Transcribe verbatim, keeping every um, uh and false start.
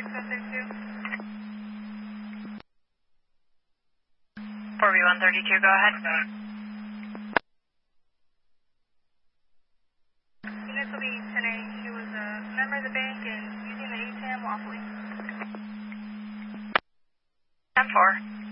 four B one thirty-two, go ahead. Units will be ten A. She was a member of the bank and using the A T M lawfully. ten four.